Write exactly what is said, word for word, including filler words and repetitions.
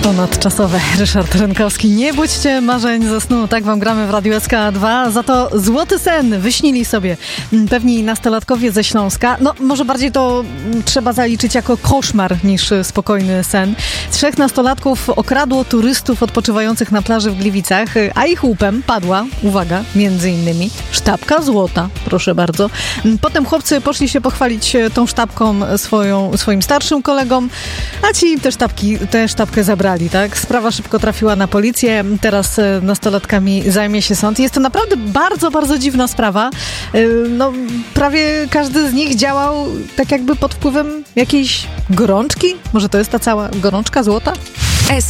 Ponadczasowe. Ryszard Rynkowski. Nie budźcie marzeń ze snu. Tak wam gramy w Radiu S K dwa. Za to złoty sen wyśnili sobie pewni nastolatkowie ze Śląska. No, może bardziej to trzeba zaliczyć jako koszmar niż spokojny sen. Trzech nastolatków okradło turystów odpoczywających na plaży w Gliwicach, a ich łupem padła, uwaga, między innymi sztabka złota. Proszę bardzo. Potem chłopcy poszli się pochwalić tą sztabką swoją, swoim starszym kolegom, a ci te sztabki, tę sztabkę zabrali. Tak? Sprawa szybko trafiła na policję. Teraz nastolatkami zajmie się sąd. Jest to naprawdę bardzo, bardzo dziwna sprawa. No, prawie każdy z nich działał tak jakby pod wpływem jakiejś gorączki. Może to jest ta cała gorączka złota?